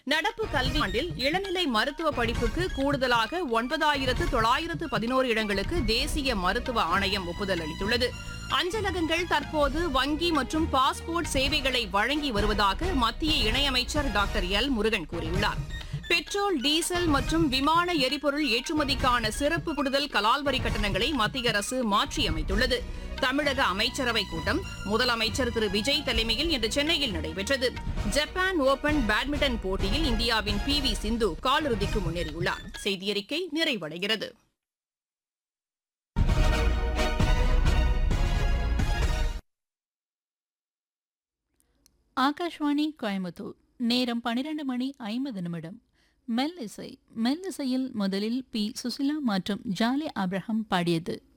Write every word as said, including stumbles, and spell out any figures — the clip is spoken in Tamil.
நடப்பு கல்வியாண்டில் இளநிலை மருத்துவ படிப்புக்கு கூடுதலாக ஒன்பதாயிரத்து தொள்ளாயிரத்து பதினோரு இடங்களுக்கு தேசிய மருத்துவ ஆணையம் ஒப்புதல் அளித்துள்ளது. அஞ்சலகங்கள் தற்போது வங்கி மற்றும் பாஸ்போர்ட் சேவைகளை வழங்கி வருவதாக மத்திய இணையமைச்சர் டாக்டர் எல் முருகன் கூறியுள்ளார். பெட்ரோல், டீசல் மற்றும் விமான எரிபொருள் ஏற்றுமதிக்கான சிறப்பு கூடுதல் கலால் வரி கட்டணங்களை மத்திய அரசு மாற்றியமைத்துள்ளது. தமிழக அமைச்சரவைக் கூட்டம் முதலமைச்சர் திரு விஜய் தலைமையில் இன்று சென்னையில் நடைபெற்றது. ஜப்பான் ஓபன் பேட்மிண்டன் போட்டியில் இந்தியாவின் பி வி சிந்து காலிறுதிக்கு முன்னேறியுள்ளார். செய்தியறிக்கை நிறைவடைகிறது. ஆகாஷ்வாணி கோயம்புத்தூர். நேரம் பனிரெண்டு மணி ஐம்பது நிமிடம். மெல்லிசை மெல்லிசையில் முதலில் பி சுசிலா மற்றும் ஜாலே அப்ரஹாம் பாடியது.